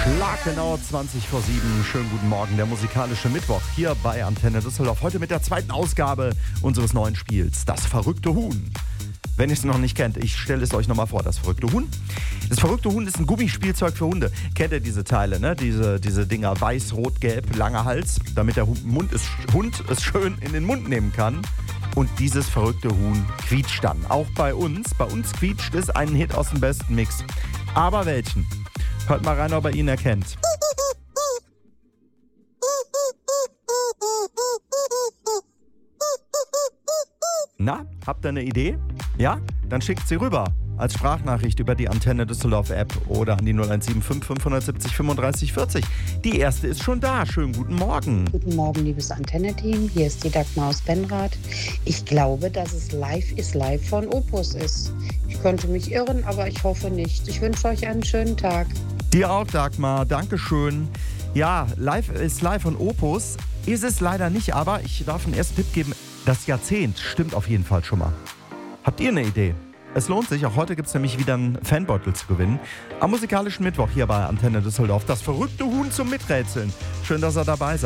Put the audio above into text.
Schlaggenau 20 vor 7. Schönen guten Morgen, der musikalische Mittwoch hier bei Antenne Düsseldorf. Heute mit der zweiten Ausgabe unseres neuen Spiels, das verrückte Huhn. Wenn ihr es noch nicht kennt, ich stelle es euch nochmal vor, das verrückte Huhn. Das verrückte Huhn ist ein Gummispielzeug für Hunde. Kennt ihr diese Teile, ne? Diese Dinger, weiß, rot, gelb, langer Hals, damit der Hund es schön in den Mund nehmen kann. Und dieses verrückte Huhn quietscht dann. Auch bei uns. Bei uns quietscht es einen Hit aus dem besten Mix. Aber welchen? Hört mal rein, ob ihr ihn erkennt. Na, habt ihr eine Idee? Ja? Dann schickt sie rüber. Als Sprachnachricht über die Antenne Düsseldorf App oder an die 0175 570 35 40. Die erste ist schon da. Schönen guten Morgen. Guten Morgen, liebes Antenne-Team. Hier ist die Dagmar aus Benrath. Ich glaube, dass es Live is Live von Opus ist. Ich könnte mich irren, aber ich hoffe nicht. Ich wünsche euch einen schönen Tag. Dir auch, Dagmar. Dankeschön. Ja, Live is Live von Opus ist es leider nicht, aber ich darf einen ersten Tipp geben. Das Jahrzehnt stimmt auf jeden Fall schon mal. Habt ihr eine Idee? Es lohnt sich, auch heute gibt es nämlich wieder einen Fanbeutel zu gewinnen. Am musikalischen Mittwoch hier bei Antenne Düsseldorf. Das verrückte Huhn zum Miträtseln. Schön, dass ihr dabei seid.